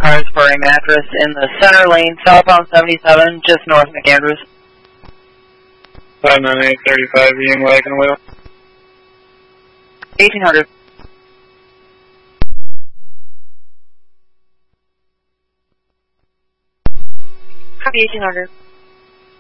cars for a mattress in the center lane, southbound 77, just north of McAndrews. 59835, being wagon wheel. 1800. Copy 1800.